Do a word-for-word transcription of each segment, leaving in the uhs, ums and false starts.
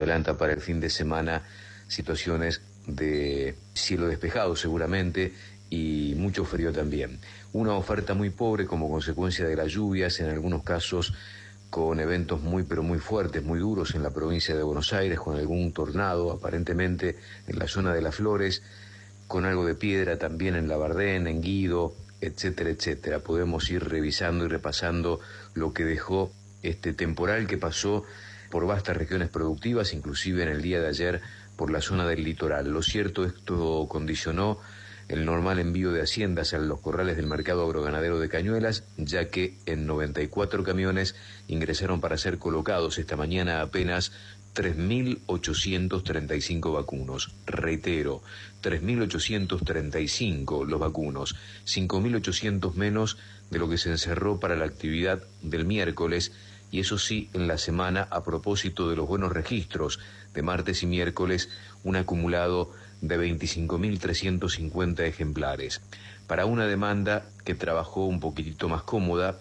adelanta para el fin de semana situaciones de cielo despejado seguramente y mucho frío también. Una oferta muy pobre como consecuencia de las lluvias, en algunos casos con eventos muy pero muy fuertes, muy duros en la provincia de Buenos Aires, con algún tornado aparentemente en la zona de Las Flores, con algo de piedra también en Labardén, en Guido, etcétera, etcétera. Podemos ir revisando y repasando lo que dejó este temporal que pasó por vastas regiones productivas, inclusive en el día de ayer por la zona del litoral. Lo cierto, esto condicionó el normal envío de haciendas a los corrales del mercado agroganadero de Cañuelas, ya que en noventa y cuatro camiones ingresaron para ser colocados esta mañana apenas tres mil ochocientos treinta y cinco vacunos. Reitero, tres mil ochocientos treinta y cinco los vacunos, cinco mil ochocientos menos de lo que se encerró para la actividad del miércoles, y eso sí, en la semana, a propósito de los buenos registros de martes y miércoles, un acumulado de veinticinco mil trescientos cincuenta ejemplares, para una demanda que trabajó un poquitito más cómoda,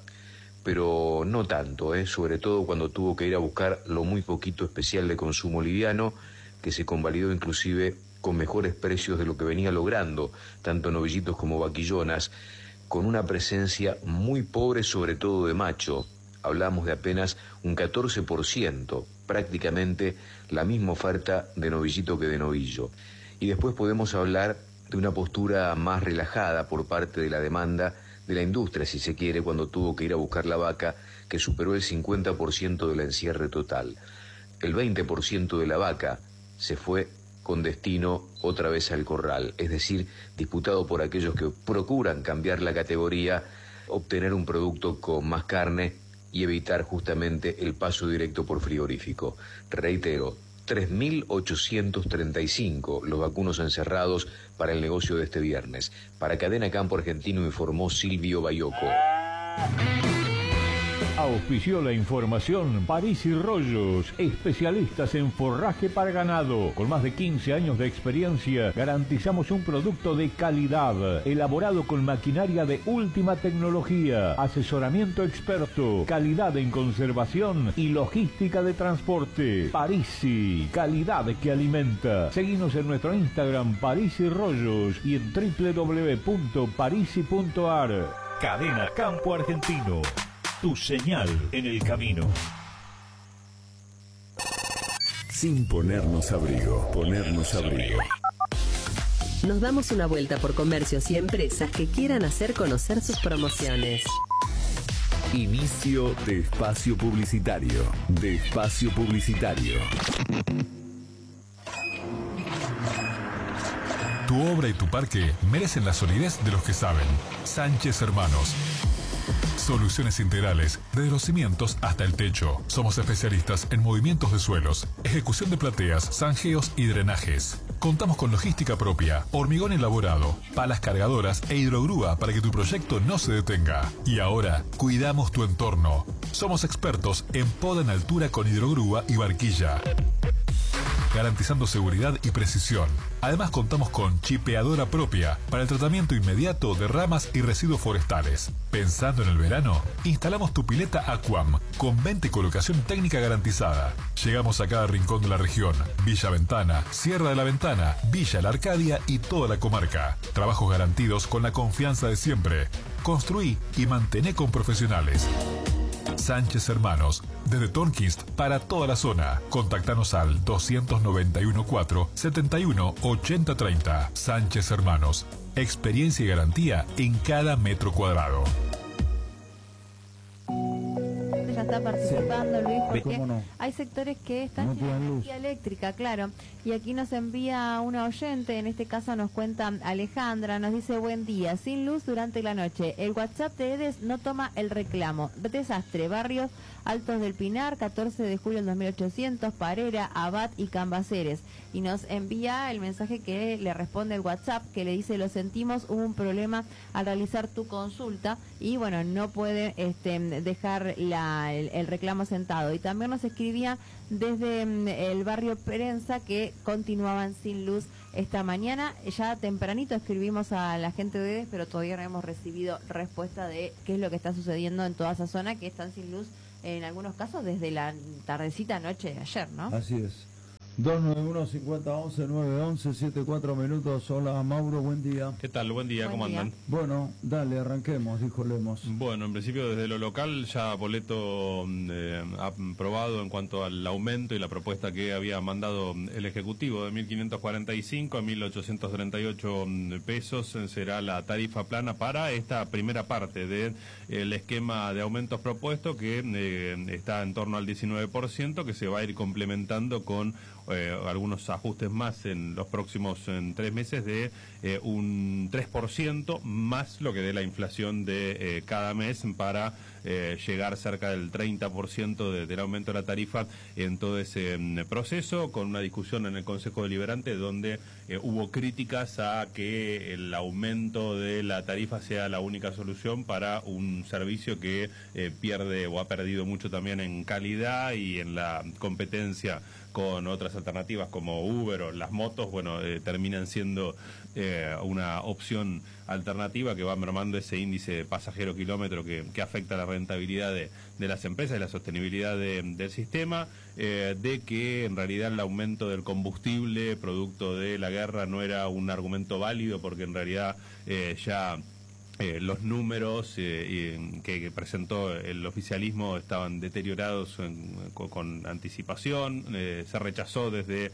pero no tanto, ¿eh? sobre todo cuando tuvo que ir a buscar lo muy poquito especial de consumo liviano, que se convalidó inclusive con mejores precios de lo que venía logrando, tanto novillitos como vaquillonas, con una presencia muy pobre, sobre todo de macho. Hablamos de apenas un catorce por ciento, prácticamente la misma oferta de novillito que de novillo. Y después podemos hablar de una postura más relajada por parte de la demanda de la industria, si se quiere, cuando tuvo que ir a buscar la vaca, que superó el cincuenta por ciento del encierre total. El veinte por ciento de la vaca se fue con destino otra vez al corral, es decir, disputado por aquellos que procuran cambiar la categoría, obtener un producto con más carne y evitar justamente el paso directo por frigorífico. Reitero, tres mil ochocientos treinta y cinco los vacunos encerrados para el negocio de este viernes. Para Cadena Campo Argentino informó Silvio Bayoco. Auspició la información París y Rollos, especialistas en forraje para ganado. Con más de quince años de experiencia, garantizamos un producto de calidad, elaborado con maquinaria de última tecnología, asesoramiento experto, calidad en conservación y logística de transporte. Parisi, calidad que alimenta. Seguinos en nuestro Instagram París y Rollos y en doble u doble u doble u punto parisi punto a r. Cadena Campo Argentino. Tu señal en el camino. Sin ponernos abrigo, ponernos abrigo. Nos damos una vuelta por comercios y empresas que quieran hacer conocer sus promociones. Inicio de espacio publicitario. De espacio publicitario. Tu obra y tu parque merecen la solidez de los que saben. Sánchez Hermanos. Soluciones integrales, desde los cimientos hasta el techo. Somos especialistas en movimientos de suelos, ejecución de plateas, zanjeos y drenajes. Contamos con logística propia, hormigón elaborado, palas cargadoras e hidrogrúa para que tu proyecto no se detenga. Y ahora, cuidamos tu entorno. Somos expertos en poda en altura con hidrogrúa y barquilla, garantizando seguridad y precisión. Además contamos con chipeadora propia para el tratamiento inmediato de ramas y residuos forestales. Pensando en el verano, instalamos tu pileta Aquam con venta y colocación técnica garantizada. Llegamos a cada rincón de la región: Villa Ventana, Sierra de la Ventana, Villa La Arcadia y toda la comarca. Trabajos garantidos con la confianza de siempre. Construí y mantené con profesionales. Sánchez Hermanos, desde Tonquist para toda la zona. Contactanos al dos nueve uno cuatro, siete uno ocho cero tres cero. Sánchez Hermanos, experiencia y garantía en cada metro cuadrado. Ya está participando, Luis, porque ¿Cómo no? hay sectores que están No sin tienen luz. energía eléctrica, claro. Y aquí nos envía una oyente, en este caso nos cuenta Alejandra, nos dice: buen día, sin luz durante la noche. El WhatsApp de Edes no toma el reclamo. Desastre, barrios Altos del Pinar, catorce de julio del dos mil ochocientos, Parera, Abad y Cambaceres. Y nos envía el mensaje que le responde el WhatsApp, que le dice: lo sentimos, hubo un problema al realizar tu consulta y bueno, no puede este, dejar la, el, el reclamo sentado. Y también nos escribía desde mm, el barrio Perenza que continuaban sin luz esta mañana. Ya tempranito escribimos a la gente de Edes, pero todavía no hemos recibido respuesta de qué es lo que está sucediendo en toda esa zona, que están sin luz en algunos casos desde la tardecita noche de ayer, ¿no? Así es. dos nueve uno, cincuenta once, nueve once, siete cuatro minutos. Hola Mauro, buen día. ¿Qué tal? Buen día, Buen ¿cómo día. andan? Bueno, dale, arranquemos, dijo Lemos. Bueno, en principio desde lo local ya Boleto eh, ha aprobado en cuanto al aumento y la propuesta que había mandado el Ejecutivo de mil quinientos cuarenta y cinco a mil ochocientos treinta y ocho pesos será la tarifa plana para esta primera parte del de, esquema de aumentos propuesto que eh, está en torno al diecinueve por ciento, que se va a ir complementando con Eh, algunos ajustes más en los próximos en tres meses de eh, un tres por ciento más lo que dé la inflación de eh, cada mes para eh, llegar cerca del treinta por ciento de, del aumento de la tarifa en todo ese mm, proceso, con una discusión en el Consejo Deliberante donde eh, hubo críticas a que el aumento de la tarifa sea la única solución para un servicio que eh, pierde o ha perdido mucho también en calidad y en la competencia con otras alternativas como Uber o las motos, bueno, eh, terminan siendo eh, una opción alternativa que va mermando ese índice pasajero kilómetro que, que afecta la rentabilidad de, de las empresas y la sostenibilidad de, del sistema, eh, de que en realidad el aumento del combustible producto de la guerra no era un argumento válido porque en realidad eh, ya... Eh, los números eh, que, que presentó el oficialismo estaban deteriorados en, con, con anticipación, eh, se rechazó desde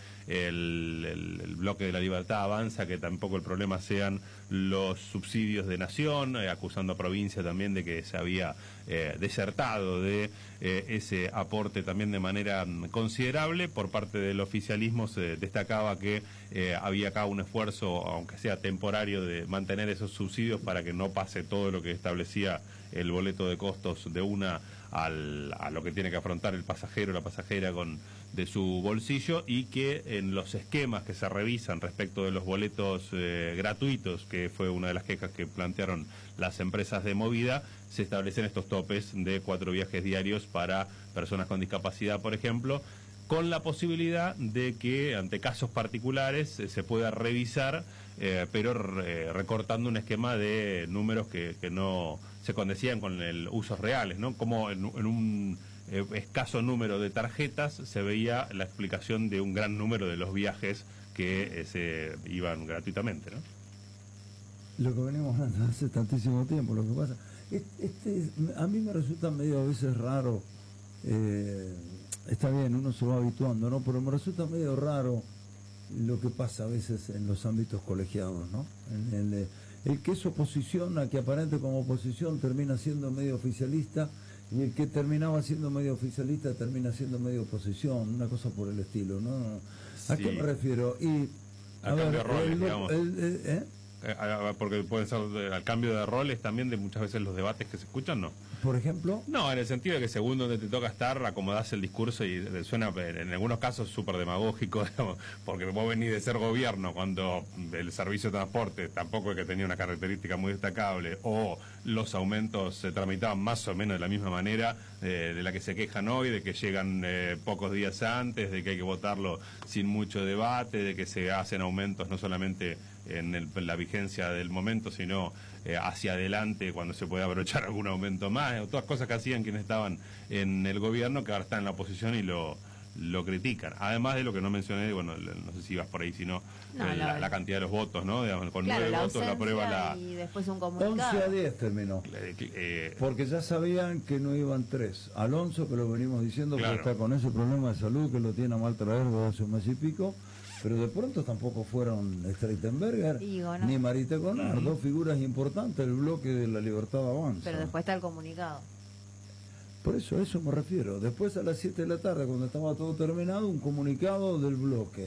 el, el, el bloque de la Libertad Avanza que tampoco el problema sean los subsidios de nación, eh, acusando a provincia también de que se había eh, desertado de eh, ese aporte también de manera considerable. Por parte del oficialismo se destacaba que eh, había acá un esfuerzo, aunque sea temporario, de mantener esos subsidios para que no pase todo lo que establecía el boleto de costos de una al, a lo que tiene que afrontar el pasajero o la pasajera con de su bolsillo, y que en los esquemas que se revisan respecto de los boletos eh, gratuitos, que fue una de las quejas que plantearon las empresas de movida, se establecen estos topes de cuatro viajes diarios para personas con discapacidad, por ejemplo, con la posibilidad de que ante casos particulares eh, se pueda revisar, eh, pero eh, recortando un esquema de números que, que no se condecían con el usos reales, ¿no? Como en, en un eh, escaso número de tarjetas se veía la explicación de un gran número de los viajes que eh, se iban gratuitamente, ¿no? Lo que venimos hablando hace tantísimo tiempo, lo que pasa, este, este, a mí me resulta medio a veces raro, eh, está bien, uno se va habituando, ¿no? Pero me resulta medio raro lo que pasa a veces en los ámbitos colegiados, ¿no? En el, el que es oposición, a que aparente como oposición termina siendo medio oficialista, y el que terminaba siendo medio oficialista termina siendo medio oposición, una cosa por el estilo, ¿no? ¿A sí. qué me refiero? Y a, a ver, cambio de roles, el, digamos. El, el, ¿eh? Porque pueden ser al cambio de roles también de muchas veces los debates que se escuchan, ¿no? Por ejemplo. No, en el sentido de que según donde te toca estar, acomodás el discurso y suena en algunos casos súper demagógico, digamos, porque vos venís de ser gobierno cuando el servicio de transporte tampoco es que tenía una característica muy destacable, o los aumentos se tramitaban más o menos de la misma manera eh, de la que se quejan hoy, de que llegan eh, pocos días antes, de que hay que votarlo sin mucho debate, de que se hacen aumentos no solamente en, el, en la vigencia del momento, sino eh, hacia adelante cuando se puede abrochar algún aumento más, o todas cosas que hacían quienes estaban en el gobierno, que ahora están en la oposición y lo lo critican. Además de lo que no mencioné, bueno, no sé si ibas por ahí, sino no, eh, la, la cantidad de los votos, ¿no? Digamos, con claro, nueve votos la aprueba la... Y después un comunicado. once a diez terminó. Eh, Porque ya sabían que no iban tres. Alonso, que lo venimos diciendo, claro, que está con ese problema de salud que lo tiene a mal traer desde hace un mes y pico. Pero de pronto tampoco fueron Streitenberger Digo, ¿no? ni Marita Conar, uh-huh. dos figuras importantes del bloque de la Libertad Avanza. Pero después está el comunicado. Por eso, a eso me refiero. Después a las siete de la tarde, cuando estaba todo terminado, un comunicado del bloque.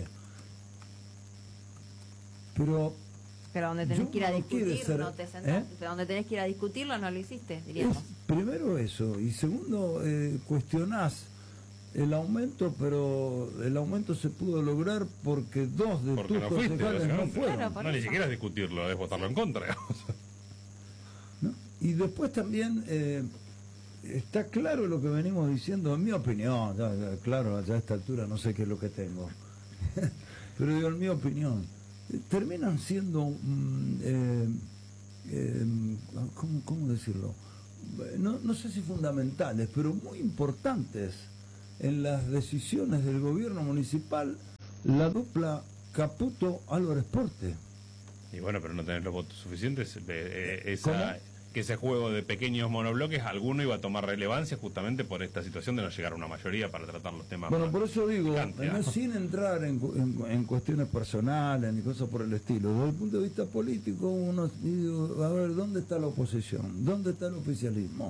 Pero... Pero donde tenés que ir a discutir, ser, no te sentás. ¿eh? Donde tenés que ir a discutirlo, no lo hiciste, diríamos. Es, primero eso, y segundo, eh, cuestionás el aumento, pero el aumento se pudo lograr porque dos de porque tus no fuiste, concejales no fueron. Claro, no, ni siquiera es discutirlo, es votarlo en contra. ¿No? Y después también... Eh, está claro lo que venimos diciendo, en mi opinión, ya, ya, claro, ya a esta altura no sé qué es lo que tengo, pero digo, en mi opinión, eh, terminan siendo, mm, eh, eh, ¿cómo, ¿cómo decirlo? No, no sé si fundamentales, pero muy importantes en las decisiones del gobierno municipal la dupla Caputo-Álvarez Porte. Y bueno, pero no tenés los votos suficientes. Eh, eh, esa, ¿Cómo? que ese juego de pequeños monobloques, alguno iba a tomar relevancia justamente por esta situación de no llegar a una mayoría para tratar los temas. Bueno, más por eso digo, picantes, no, ¿no? sin entrar en, cu- en- en cuestiones personales ni cosas por el estilo, desde el punto de vista político, uno digo, a ver, ¿dónde está la oposición? ¿Dónde está el oficialismo?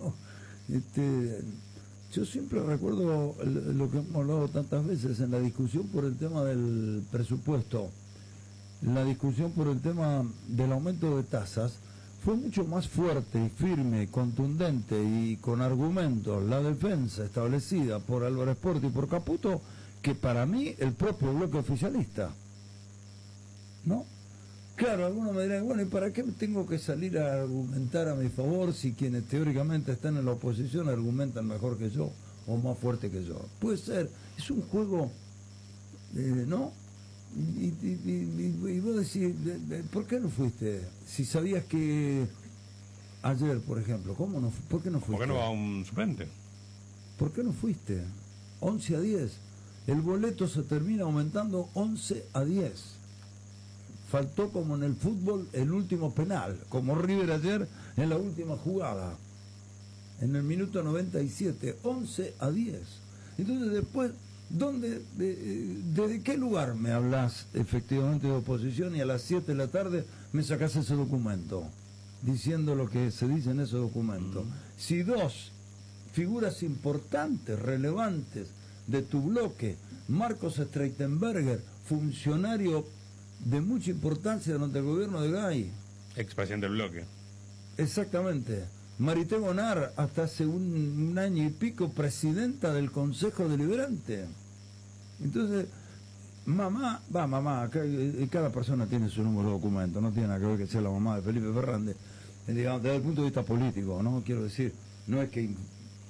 Este, yo siempre recuerdo el- lo que hemos hablado tantas veces en la discusión por el tema del presupuesto, la discusión por el tema del aumento de tasas, fue mucho más fuerte y firme, contundente y con argumentos la defensa establecida por Álvarez Porte y por Caputo que para mí el propio bloque oficialista. ¿No? Claro, algunos me dirán, bueno, ¿y para qué tengo que salir a argumentar a mi favor si quienes teóricamente están en la oposición argumentan mejor que yo o más fuerte que yo? Puede ser, es un juego, eh, ¿no? Y, y, y, y, y vos decís, de, de, ¿por qué no fuiste? Si sabías que ayer, por ejemplo, ¿cómo no, ¿por qué no fuiste? ¿Por qué no va un suplente? ¿Por qué no fuiste? once a diez. El boleto se termina aumentando once a diez. Faltó como en el fútbol el último penal, como River ayer en la última jugada. En el minuto noventa y siete, once a diez. Entonces después, ¿dónde, de, ¿desde qué lugar me hablas efectivamente de oposición y a las siete de la tarde me sacás ese documento? Diciendo lo que se dice en ese documento. Si dos figuras importantes, relevantes de tu bloque, Marcos Streitenberger, funcionario de mucha importancia durante el gobierno de Gay. Expresidente del bloque. Exactamente. Marité Bonar, hasta hace un, un año y pico, presidenta del Consejo Deliberante. Entonces, mamá, va mamá, acá, eh, cada persona tiene su número de documento, no tiene nada que ver que sea la mamá de Felipe Fernández, eh, digamos, desde el punto de vista político, ¿no? Quiero decir, no es que in,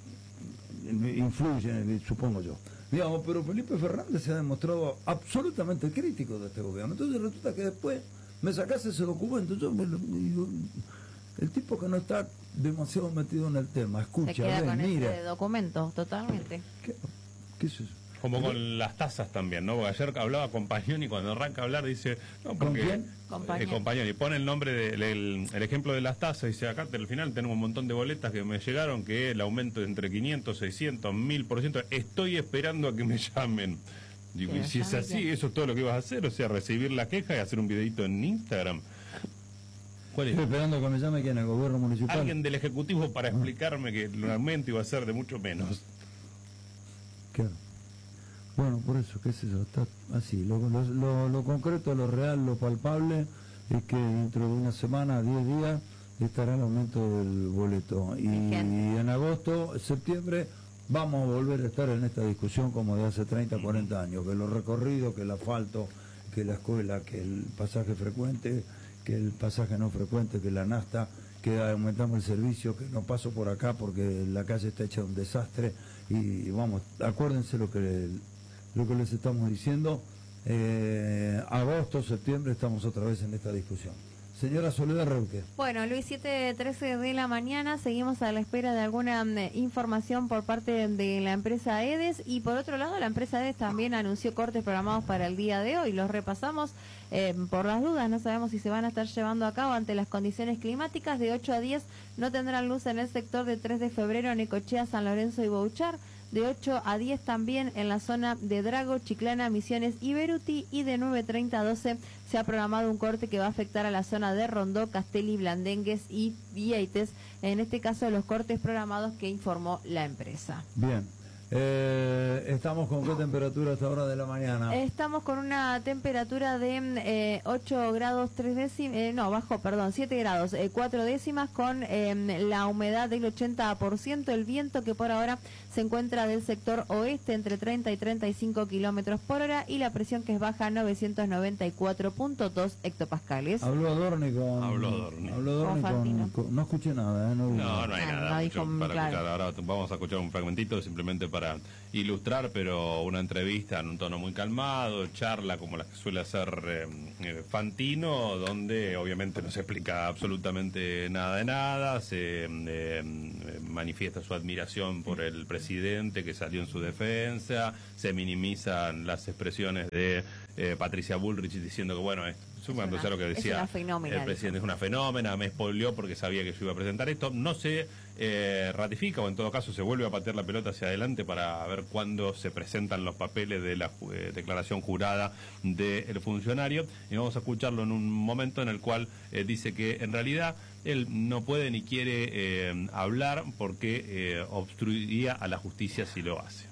influye, supongo yo. Digamos, pero Felipe Fernández se ha demostrado absolutamente crítico de este gobierno. Entonces resulta que después me sacás ese documento. Yo me lo, digo, el tipo que no está demasiado metido en el tema, escucha, Se queda ve, con mira. ese documento, totalmente. ¿Qué, qué es eso? Como con las tasas también, ¿no? Porque ayer hablaba con Pagnoni y cuando arranca a hablar dice... No, ¿Con porque, quién? Con eh, Pagnoni. con Pagnoni. Pone el nombre, del el, el ejemplo de las tasas. Dice, acá al final tenemos un montón de boletas que me llegaron, que el aumento es entre quinientos, seiscientos, mil por ciento. Estoy esperando a que me llamen. Digo, Que y lo si es llamen, así, ¿qué? eso es todo lo que vas a hacer. O sea, recibir la queja y hacer un videito en Instagram. ¿Cuál es? Estoy esperando que me llame quien, el gobierno municipal. Alguien del Ejecutivo para explicarme que el aumento iba a ser de mucho menos. Claro. Bueno, por eso, qué sé yo, está así. Lo, lo, lo, lo concreto, lo real, lo palpable es que dentro de una semana, diez días, estará el aumento del boleto. Y en agosto, septiembre, vamos a volver a estar en esta discusión como de hace treinta, cuarenta años, que los recorridos, que el asfalto, que la escuela, que el pasaje frecuente, que el pasaje no frecuente, que la nafta, que aumentamos el servicio, que no paso por acá porque la calle está hecha un desastre. Y, y vamos, acuérdense lo que lo que les estamos diciendo. Eh, agosto, septiembre estamos otra vez en esta discusión. Señora Soledad Reuque. Bueno, Luis, siete trece de la mañana, seguimos a la espera de alguna mm, información por parte de la empresa EDES, y por otro lado la empresa EDES también anunció cortes programados para el día de hoy. Los repasamos eh, por las dudas, no sabemos si se van a estar llevando a cabo ante las condiciones climáticas. De ocho a diez no tendrán luz en el sector de tres de febrero, Necochea, San Lorenzo y Bouchard. De ocho a diez también en la zona de Drago, Chiclana, Misiones y Beruti, y de nueve treinta a doce se ha programado un corte que va a afectar a la zona de Rondó, Castelli, Blandengues y Vieites, en este caso los cortes programados que informó la empresa. Bien. Eh, estamos con qué temperatura a esta hora de la mañana. Estamos con una temperatura de eh, ocho grados tres décimas, eh, no, bajo, perdón, siete grados eh, cuatro décimas, con eh, la humedad del ochenta por ciento, el viento que por ahora se encuentra del sector oeste entre treinta y treinta y cinco kilómetros por hora, y la presión que es baja novecientos noventa y cuatro punto dos hectopascales. Habló Adorni con... Habló Adorni. Habló Adorni Con Fantino. con, con- No escuché nada, ¿eh? No, vi No, nada. no hay Ah, nada no mucho dijo muy para claro. escuchar. Ahora vamos a escuchar un fragmentito simplemente para para ilustrar, pero una entrevista en un tono muy calmado, charla como la que suele hacer eh, eh, Fantino, donde obviamente no se explica absolutamente nada de nada, se eh, manifiesta su admiración por el presidente que salió en su defensa, se minimizan las expresiones de eh, Patricia Bullrich diciendo que bueno, es, sumándose a lo que decía el presidente, es una fenómena, me spoileó porque sabía que yo iba a presentar esto, no se eh, ratifica o en todo caso se vuelve a patear la pelota hacia adelante para ver cuándo se presentan los papeles de la eh, declaración jurada del funcionario, y vamos a escucharlo en un momento en el cual eh, dice que en realidad él no puede ni quiere eh, hablar porque eh, obstruiría a la justicia si lo hace.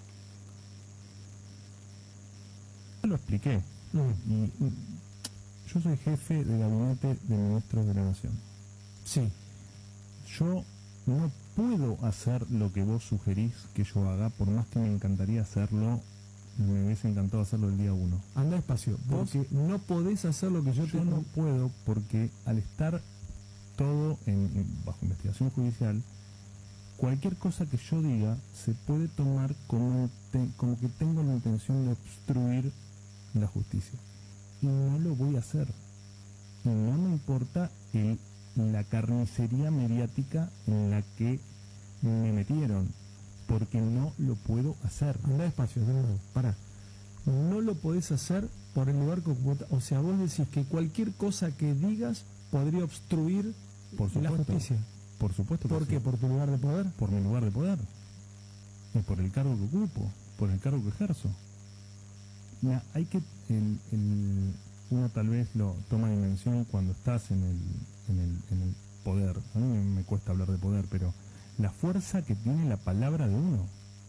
Lo expliqué. Mm. Y, y, yo soy jefe de gabinete de ministros de la Nación. Sí. Yo no puedo hacer lo que vos sugerís que yo haga, por más que me encantaría hacerlo, me hubiese encantado hacerlo el día uno. Anda despacio. Porque no podés hacer lo que yo, yo te... no puedo, porque al estar todo en, en, bajo investigación judicial, cualquier cosa que yo diga se puede tomar como, te, como que tengo la intención de obstruir la justicia. Y no lo voy a hacer. Y no me importa el, la carnicería mediática en la que me metieron, porque no lo puedo hacer. Anda despacio, de nuevo, pará. No lo podés hacer por el lugar que ocupas. O sea, vos decís que cualquier cosa que digas podría obstruir por supuesto, la justicia. Por supuesto. ¿Por qué? Sí. ¿Por tu lugar de poder? Por mi lugar de poder. Y por el cargo que ocupo, por el cargo que ejerzo. Mira, hay que, el, el, uno tal vez lo toma dimensión cuando estás en el, en el, en el poder. A mí me cuesta hablar de poder, pero la fuerza que tiene la palabra de uno.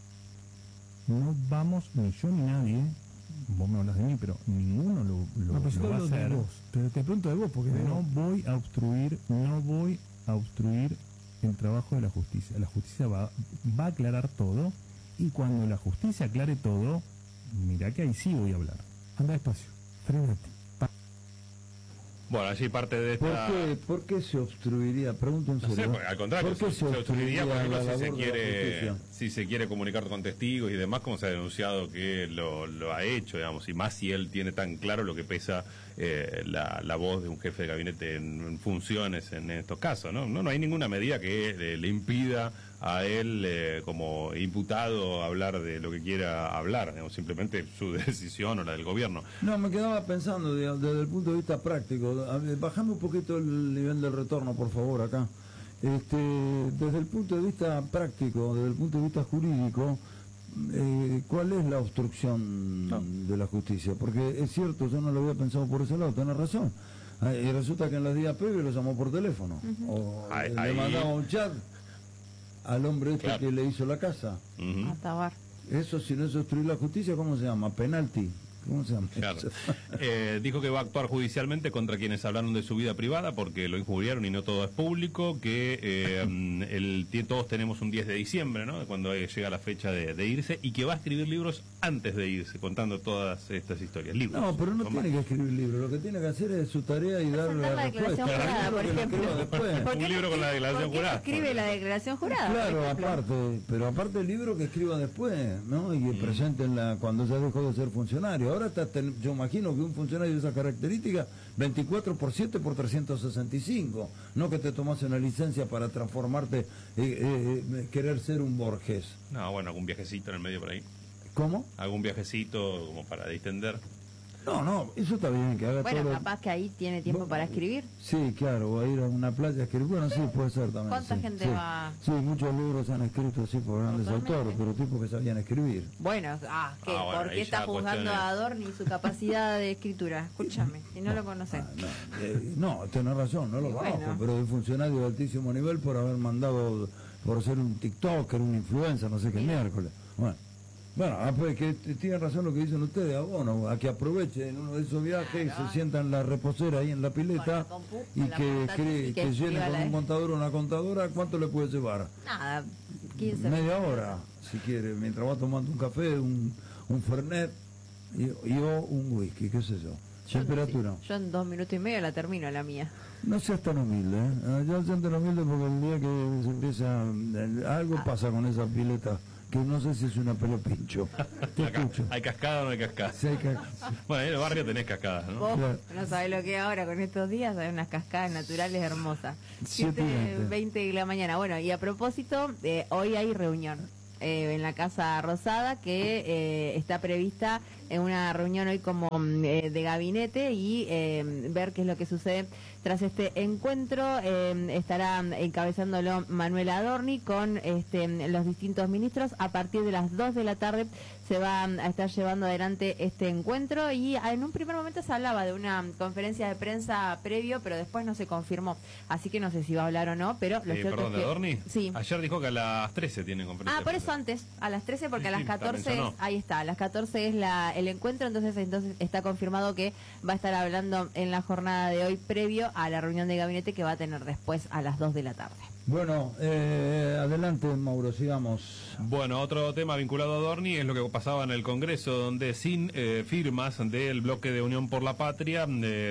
No vamos, ni yo ni nadie, vos me hablas de mí, pero ninguno lo, lo, no, lo va a hacer. Vos, pero te pregunto de vos, porque no voy a obstruir, no voy a obstruir el trabajo de la justicia. La justicia va, va a aclarar todo, y cuando la justicia aclare todo, mirá que ahí sí voy a hablar. Anda despacio, frenate. Bueno, allí parte de esta... ¿Por qué, ¿por qué se obstruiría? Pregunto en serio. No sé, al contrario, ¿Por qué se, se se obstruiría, por ejemplo, si se, quiere, si se quiere comunicar con testigos y demás, como se ha denunciado que lo, lo ha hecho, digamos, y más si él tiene tan claro lo que pesa eh, la, la voz de un jefe de gabinete en, en funciones en estos casos, ¿no? No, no hay ninguna medida que eh, le impida a él eh, como imputado hablar de lo que quiera hablar, digamos, simplemente su decisión o la del gobierno. No, me quedaba pensando digamos, desde el punto de vista práctico. Bajame un poquito el nivel del retorno, por favor, acá. Este, desde el punto de vista práctico, desde el punto de vista jurídico, eh, ¿cuál es la obstrucción no. de la justicia? Porque es cierto, yo no lo había pensado por ese lado, tenés razón. Y resulta que en los días previos lo llamó por teléfono, uh-huh. o ahí, le ahí... mandaba un chat al hombre este claro. que le hizo la casa. Uh-huh. A Tabar. Eso, si no es obstruir la justicia, ¿cómo se llama? Penalti. ¿Cómo se llama? Claro. eh, dijo que va a actuar judicialmente contra quienes hablaron de su vida privada porque lo injuriaron y no todo es público, que eh, el, todos tenemos un diez de diciembre, ¿no? Cuando llega la fecha de, de irse, y que va a escribir libros antes de irse, contando todas estas historias. Libros. No, pero no tiene más. que escribir libros, lo que tiene que hacer es su tarea y darle la, la respuesta. Jurada, por ejemplo. Un libro con la declaración jurada. Escribe la declaración jurada. Claro, aparte, pero aparte el libro que escriba después, ¿no? Y que mm. presente en la, cuando ya dejó de ser funcionario. Ahora está, yo imagino que un funcionario de esa característica, veinticuatro por siete por trescientos sesenta y cinco, no que te tomas una licencia para transformarte, eh, eh, querer ser un Borges. No, bueno, algún viajecito en el medio por ahí. ¿Cómo? Algún viajecito como para distender. No, no, eso está bien, que haga bueno, todo. Bueno, capaz que ahí tiene tiempo ¿Vos? para escribir. Sí, claro, va a ir a una playa a escribir. Bueno, sí, puede ser también. ¿Cuánta sí, gente sí. va? Sí, muchos libros se han escrito así por grandes Totalmente. autores, pero tipos que sabían escribir. Bueno, ah, ¿qué? Ah, bueno, ¿por qué está juzgando a Adorni y su capacidad de escritura? Escúchame, si no, no lo conoces. No, no, eh, no, tenés razón, no lo conozco, bueno. pero de funcionario de altísimo nivel por haber mandado, por ser un TikToker, un influencer, no sé qué sí. miércoles. Bueno. Bueno, ah, pues que tienen razón lo que dicen ustedes, ah, bueno, a que aprovechen uno de esos viajes, claro. se sientan en la reposera ahí en la pileta la compu, y, la que, cree, y que, que llenen con un contador o una contadora, ¿cuánto le puede llevar? Nada, quince media hora, si quiere, mientras va tomando un café, un, un fernet y, y o un whisky, qué sé yo. Yo, Temperatura. Sí, yo en dos minutos y medio la termino la mía. No seas tan humilde, ¿eh? Yo soy tan humilde porque el día que se empieza, algo ah. pasa con esa pileta que no sé si es una pelo pincho. Te Acá, escucho. ¿hay cascada o no hay cascada? Sí, hay que- Bueno, en el barrio tenés cascadas, ¿no? Vos Claro. no sabés lo que es ahora con estos días, hay unas cascadas naturales hermosas. Siete y siete veinte. veinte de la mañana. Bueno, y a propósito, eh, hoy hay reunión eh, en la Casa Rosada que eh, está prevista en una reunión hoy como mm, eh, de gabinete y eh, ver qué es lo que sucede tras este encuentro. Eh, estará encabezándolo Manuel Adorni con este, los distintos ministros. A partir de las dos de la tarde se va a estar llevando adelante este encuentro y en un primer momento se hablaba de una conferencia de prensa previo, pero después no se confirmó. Así que no sé si va a hablar o no, pero lo Eh, cierto perdón, es ¿de que... Adorni? Sí. Ayer dijo que a las trece tiene conferencia. Ah, de por prensa. eso antes, a las trece, porque Sí, a las sí, la catorce, mencionó. es, ahí está, a las catorce es la, el encuentro, entonces entonces está confirmado que va a estar hablando en la jornada de hoy previo a la reunión de gabinete que va a tener después a las dos de la tarde. Bueno, eh, adelante, Mauro, sigamos. Bueno, otro tema vinculado a Adorni es lo que pasaba en el Congreso, donde sin eh, firmas del bloque de Unión por la Patria,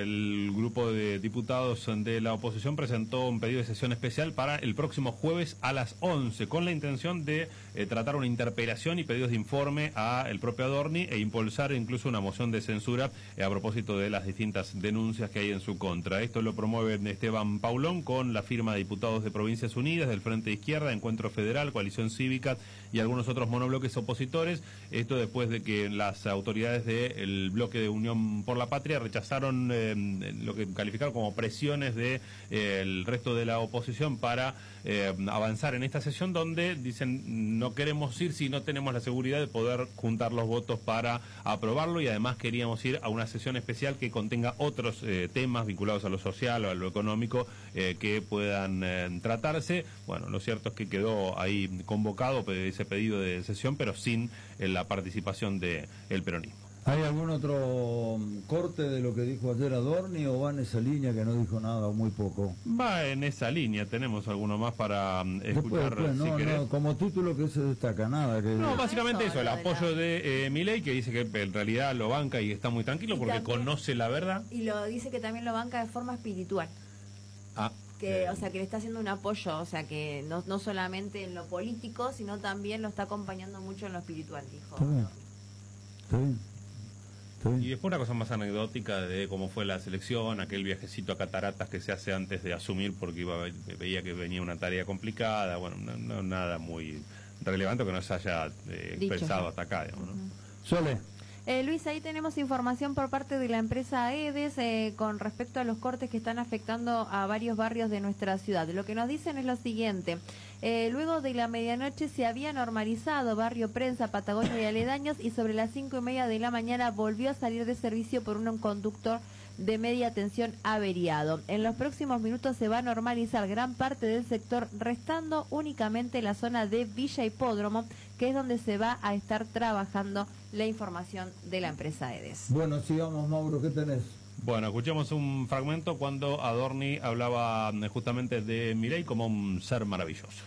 el grupo de diputados de la oposición presentó un pedido de sesión especial para el próximo jueves a las once, con la intención de eh, tratar una interpelación y pedidos de informe a el propio Adorni e impulsar incluso una moción de censura eh, a propósito de las distintas denuncias que hay en su contra. Esto lo promueve Esteban Paulón con la firma de diputados de Provincias Unidas, del Frente Izquierda, Encuentro Federal, Coalición Cívica y algunos otros monobloques opositores. Esto después de que las autoridades del bloque de Unión por la Patria rechazaron eh, lo que calificaron como presiones del de, eh, resto de la oposición para eh, avanzar en esta sesión, donde dicen no queremos ir si no tenemos la seguridad de poder juntar los votos para aprobarlo, y además queríamos ir a una sesión especial que contenga otros eh, temas vinculados a lo social o a lo económico eh, que puedan eh, tratarse. Bueno, lo cierto es que quedó ahí convocado ese pedido de sesión, pero sin eh, la participación del peronismo. ¿Hay algún otro corte de lo que dijo ayer Adorni o va en esa línea que no dijo nada o muy poco? Va en esa línea, tenemos alguno más para um, escuchar, Después, después, no, si querés. no, como título que se destaca, nada. Que... No, básicamente eso, eso, el lo de apoyo la- de eh, Milei, que dice que en realidad lo banca y está muy tranquilo Y porque también- conoce la verdad. Y lo dice que también lo banca de forma espiritual. Ah, Que, eh, o sea, que le está haciendo un apoyo, o sea, que no, no solamente en lo político, sino también lo está acompañando mucho en lo espiritual, dijo. Está bien. Está bien. Está bien. Y después una cosa más anecdótica de cómo fue la selección, aquel viajecito a Cataratas que se hace antes de asumir porque iba, veía que venía una tarea complicada, bueno, no, no nada muy relevante que no se haya eh, Dicho. expresado hasta acá, digamos, ¿no? Sole. Eh, Luis, ahí tenemos información por parte de la empresa EDES eh, con respecto a los cortes que están afectando a varios barrios de nuestra ciudad. Lo que nos dicen es lo siguiente. Eh, luego de la medianoche se había normalizado Barrio Prensa, Patagonia y aledaños, y sobre las cinco y media de la mañana volvió a salir de servicio por un conductor de media tensión averiado. En los próximos minutos se va a normalizar gran parte del sector, restando únicamente la zona de Villa Hipódromo, que es donde se va a estar trabajando la información de la empresa EDES. Bueno, sigamos, Mauro, ¿qué tenés? Bueno, escuchemos un fragmento cuando Adorni hablaba eh, justamente de Milei como un ser maravilloso.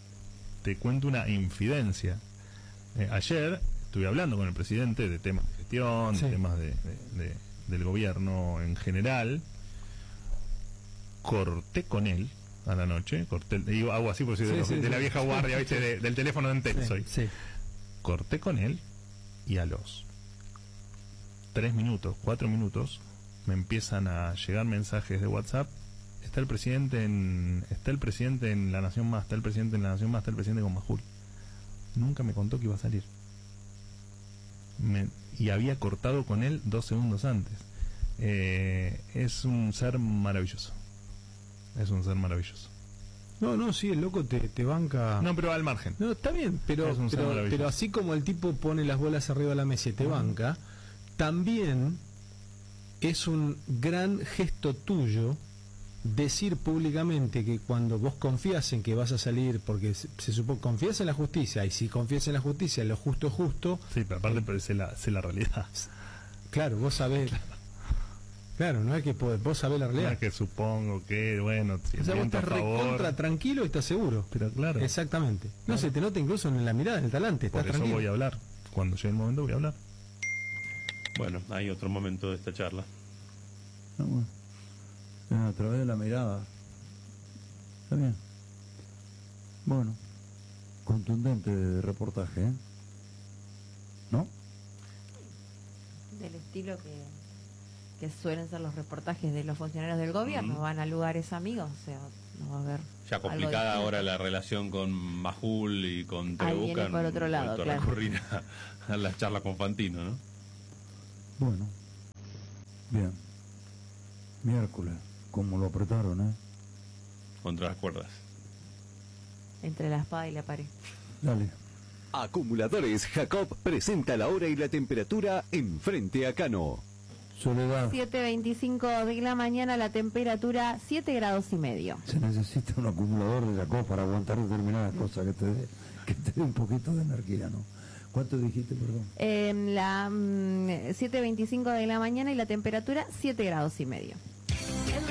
Te cuento una infidencia. Eh, ayer estuve hablando con el presidente de temas de gestión, Sí. de temas de, de- de- del gobierno en general. Corté con él a la noche, corté, digo, hago así por decir, Sí, de, los- sí, de sí. la vieja guardia, ¿viste? De- del teléfono de Entel soy. Sí. Corté con él y a los tres minutos, cuatro minutos, me empiezan a llegar mensajes de WhatsApp. Está el presidente en está el presidente en La Nación Más, está el presidente en La Nación Más, está el presidente con Majul. Nunca me contó que iba a salir. Me- y había cortado con él dos segundos antes. Eh, es un ser maravilloso. Es un ser maravilloso. No, no, sí, el loco te, te banca. No, pero al margen. No, está bien, pero, Es un ser pero, maravilloso. pero así como el tipo pone las bolas arriba de la mesa y te banca, también es un gran gesto tuyo decir públicamente que cuando vos confías en que vas a salir, porque se, se supone, confías en la justicia, y si confías en la justicia, lo justo es justo, Sí, pero aparte pero sé la, sé la realidad. claro, vos sabés. Claro, no es que podés, vos sabés la No realidad. es que supongo que, bueno, si O sea, vos viento estás a favor, recontra tranquilo y estás seguro. pero claro, Exactamente. No Claro. se te nota incluso en la mirada, en el talante, por estás eso tranquilo. voy a hablar. Cuando llegue el momento voy a hablar. Bueno, hay otro momento de esta charla. Ah, bueno. Ah, a través de la mirada. Está bien. Bueno. contundente reportaje, ¿eh? ¿No? Del estilo que, que suelen ser los reportajes de los funcionarios del gobierno. Uh-huh. Van a lugares amigos, o sea, no va a haber... Ya complicada ahora la relación con Majul y con Trebuca. Por otro lado, claro. Recurrir a, a la charla con Fantino, ¿no? Bueno, bien. Miércoles, como lo apretaron, ¿eh? Contra las cuerdas. Entre la espada y la pared. Dale. Acumuladores Jacob presenta la hora y la temperatura en Frente a Cano. Soledad. siete veinticinco de la mañana, la temperatura siete grados y medio. Se necesita un acumulador de Jacob para aguantar determinadas cosas que te dé, que te dé un poquito de energía, ¿no? ¿Cuánto dijiste, perdón? Eh, la mm, siete veinticinco de la mañana y la temperatura siete grados y medio.